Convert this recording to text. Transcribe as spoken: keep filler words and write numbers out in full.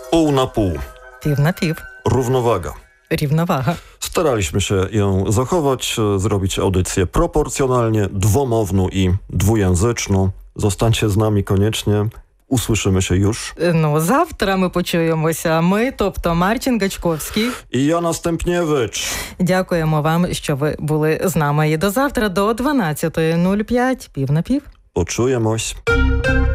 Pół na pół. Пів на пів. Równowaga. Рівновага. Staraliśmy się ją zachować, zrobić audycję proporcjonalnie, dwomowną i dwujęzyczną. Zostańcie z nami koniecznie. Usłyszymy się już. Ну, завтра ми почуємося. Ми, тобто Марчин Гачковський. I ja Następniewicz. Дякуємо вам, що ви були з нами. І до завтра, до дванадцятої нуль п'ять. Пів на пів. Почуємось.